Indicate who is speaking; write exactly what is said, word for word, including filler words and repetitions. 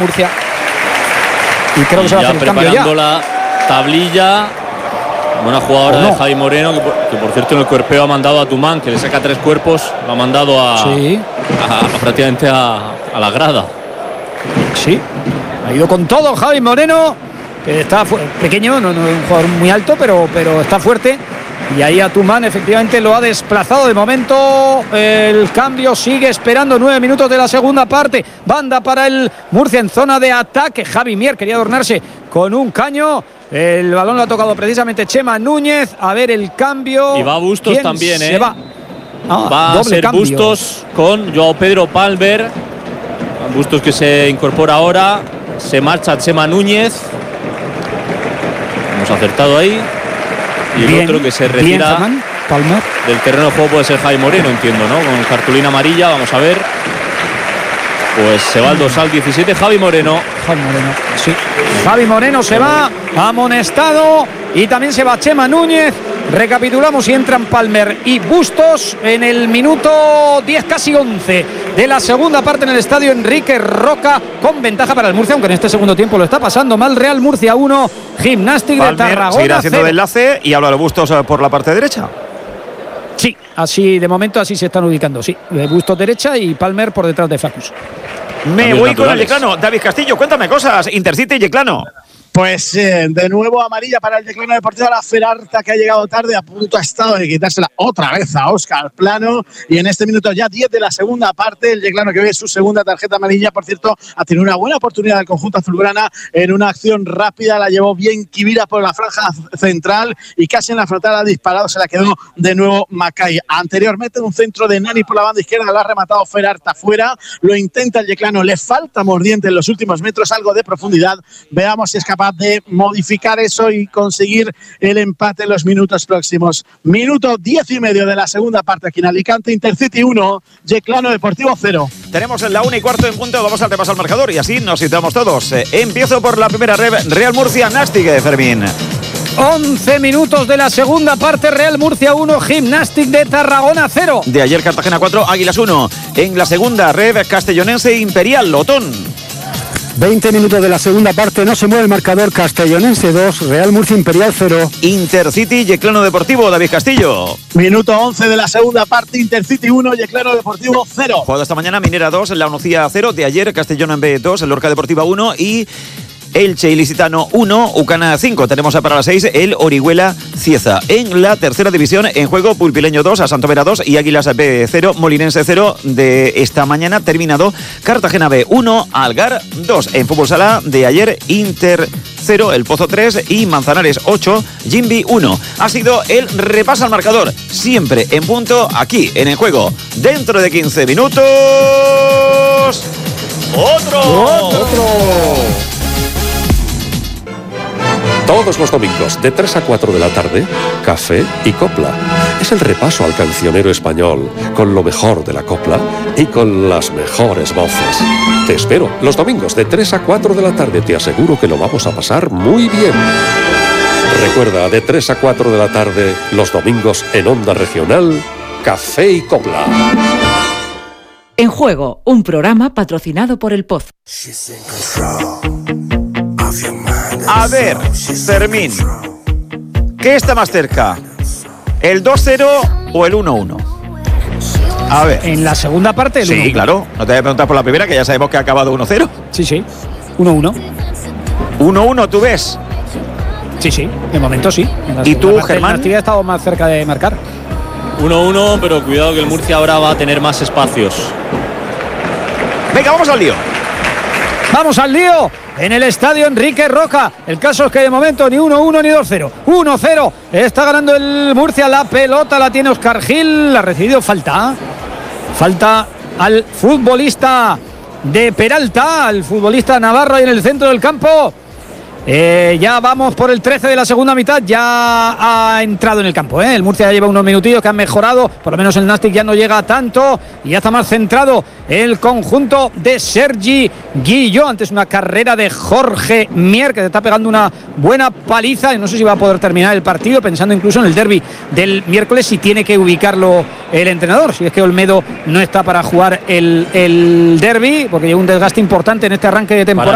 Speaker 1: Murcia. Y creo que
Speaker 2: y
Speaker 1: se va a
Speaker 2: ya
Speaker 1: hacer el cambio ya.
Speaker 2: preparando la tablilla. Buena jugadora no. de Javi Moreno, que por, que por cierto en el cuerpeo ha mandado a Tumán, que le saca tres cuerpos, lo ha mandado a,
Speaker 1: sí.
Speaker 2: a, a prácticamente a, a la grada.
Speaker 1: Sí, ha ido con todo Javi Moreno, que está pequeño, no, no es un jugador muy alto, pero, pero está fuerte. Y ahí a Tumán efectivamente lo ha desplazado. De momento el cambio sigue esperando. Nueve minutos de la segunda parte. Banda para el Murcia en zona de ataque. Javi Mier quería adornarse con un caño. El balón lo ha tocado precisamente Chema Núñez. A ver el cambio.
Speaker 2: Y va Bustos también,
Speaker 1: se
Speaker 2: ¿eh?
Speaker 1: va ah,
Speaker 2: va a ser
Speaker 1: cambio.
Speaker 2: Bustos con Joao Pedro Palmer. Bustos que se incorpora ahora. Se marcha Chema Núñez. Hemos acertado ahí. Y el
Speaker 1: bien,
Speaker 2: otro que se retira
Speaker 1: bien, Palmer.
Speaker 2: del terreno de juego puede ser Javi Moreno, entiendo, ¿no? Con cartulina amarilla, vamos a ver. Pues se va al dorsal diecisiete, Javi Moreno.
Speaker 1: Javi Moreno, sí. Javi Moreno se va, amonestado. Y también se va Chema Núñez. Recapitulamos y entran Palmer y Bustos en el minuto diez, casi once de la segunda parte en el estadio Enrique Roca, con ventaja para el Murcia, aunque en este segundo tiempo lo está pasando mal. Real Murcia uno, Gimnástic de Tarragona
Speaker 3: seguirá haciendo
Speaker 1: cero.
Speaker 3: de enlace y Álvaro Bustos por la parte derecha.
Speaker 1: Sí, así de momento así se están ubicando, sí. Bustos derecha y Palmer por detrás de Facus.
Speaker 3: Me voy con el Yeclano. David Castillo, cuéntame cosas. Intercity y Yeclano.
Speaker 4: Pues eh, de nuevo amarilla para el Yeclano Deportivo. La Ferarta, que ha llegado tarde, a punto ha estado de quitársela otra vez a Óscar Plano. Y en este minuto ya diez de la segunda parte, el Yeclano, que ve su segunda tarjeta amarilla. Por cierto, ha tenido una buena oportunidad del conjunto azulgrana en una acción rápida. La llevó bien Kibira por la franja central y casi en la frontal ha disparado. Se la quedó de nuevo Macay. Anteriormente, un centro de Nani por la banda izquierda, lo ha rematado Ferarta fuera. Lo intenta el Yeclano. Le falta mordiente en los últimos metros, algo de profundidad. Veamos si es capaz de modificar eso y conseguir el empate en los minutos próximos. Minuto diez y medio de la segunda parte aquí en Alicante. Intercity uno, Yeclano Deportivo cero.
Speaker 3: Tenemos en la una y cuarto en punto, vamos al repaso al marcador y así nos situamos todos. Eh, empiezo por la primera red, Real Murcia Nástic, Fermín.
Speaker 1: once minutos de la segunda parte, Real Murcia uno, Gimnástic de Tarragona cero.
Speaker 3: De ayer Cartagena cuatro, Águilas uno. En la segunda red, Castellonense Imperial, Lotón.
Speaker 5: veinte minutos de la segunda parte, no se mueve el marcador. Castellonense dos, Real Murcia Imperial cero.
Speaker 3: Intercity, Yeclano Deportivo, David Castillo.
Speaker 4: Minuto once de la segunda parte, Intercity uno, Yeclano Deportivo cero.
Speaker 3: Jugado esta mañana, Minera dos, La Nucía cero. De ayer, Castellón en B dos, Lorca Deportiva uno y Elche Ilicitano uno, Ucana cinco. Tenemos para las seis el Orihuela Cieza. En la tercera división, en juego, Pulpileño dos, a Santovera dos y Águilas B cero, Molinense cero. De esta mañana terminado, Cartagena B uno, Algar dos. En fútbol sala de ayer, Inter cero, El Pozo tres y Manzanares ocho, Jimby uno. Ha sido el repaso al marcador, siempre en punto, aquí en el juego. Dentro de quince minutos, ¡otro!
Speaker 1: ¡Otro!
Speaker 6: Todos los domingos, de tres a cuatro de la tarde, Café y Copla. Es el repaso al cancionero español, con lo mejor de la copla y con las mejores voces. Te espero, los domingos, de tres a cuatro de la tarde. Te aseguro que lo vamos a pasar muy bien. Recuerda, de tres a cuatro de la tarde, los domingos en Onda Regional, Café y Copla.
Speaker 7: En Juego, un programa patrocinado por El Pozo.
Speaker 3: A ver, Fermín, ¿qué está más cerca? ¿El dos cero o el uno uno? A ver.
Speaker 1: En la segunda parte, el
Speaker 3: Sí,
Speaker 1: uno uno.
Speaker 3: claro. No te voy a preguntar por la primera, que ya sabemos que ha acabado uno cero.
Speaker 1: Sí, sí. uno uno.
Speaker 3: uno uno, ¿tú ves?
Speaker 1: Sí, sí. De momento sí. En la
Speaker 3: ¿Y
Speaker 1: segunda
Speaker 3: tú,
Speaker 1: parte,
Speaker 3: Germán?
Speaker 1: el Nástic ha estado más cerca de marcar.
Speaker 2: uno uno, pero cuidado que el Murcia ahora va a tener más espacios.
Speaker 3: Venga, vamos al lío.
Speaker 1: Vamos al lío en el estadio Enrique Roca. El caso es que de momento ni uno uno ni dos cero. uno cero. Está ganando el Murcia. La pelota la tiene Óscar Gil. Ha recibido falta. Falta al futbolista de Peralta, al futbolista navarro ahí en el centro del campo. Eh, ya vamos por el trece de la segunda mitad. Ya ha entrado en el campo, ¿eh? El Murcia ya lleva unos minutillos que han mejorado. Por lo menos el Nástic ya no llega tanto y ya está más centrado el conjunto de Sergi Guillo. Antes una carrera de Jorge Mier, que se está pegando una buena paliza y no sé si va a poder terminar el partido, pensando incluso en el derbi del miércoles, si tiene que ubicarlo el entrenador, si es que Olmedo no está para jugar el, el derbi, porque lleva un desgaste importante en este arranque de temporada.